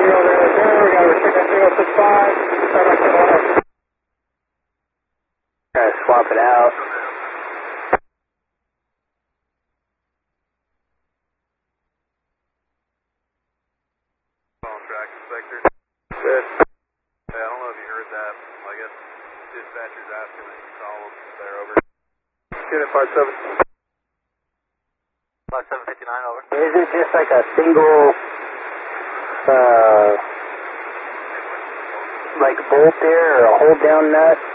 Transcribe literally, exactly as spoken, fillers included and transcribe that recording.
Try to swap it out. On track inspector. Good. Yeah, I don't know if you heard that. I guess dispatcher's asking that you call them if they're over. Unit five seven. five seven fifty-nine, over. Is it just like a single, uh, like bolt there or a hold down nut?